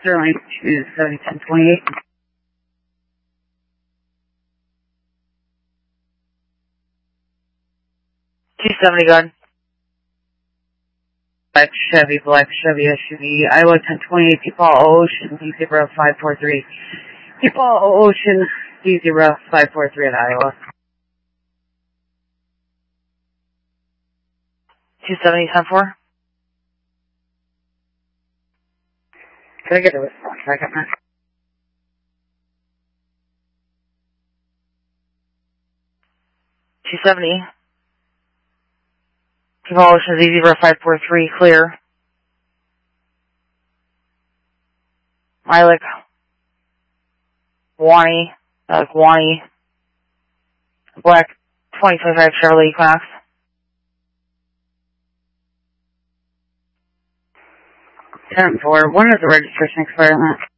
Sterling 270-1028. 270, go ahead. Black Chevy SUV, Iowa 1028, People Ocean D0543. People Ocean D0543 in Iowa. 270, 10-4. Can I get a response? I got that. 270. People Ocean D0543, clear. Malik Wani, Black 2025 Chevrolet Equinox. 10-4. When does the registration expire on that?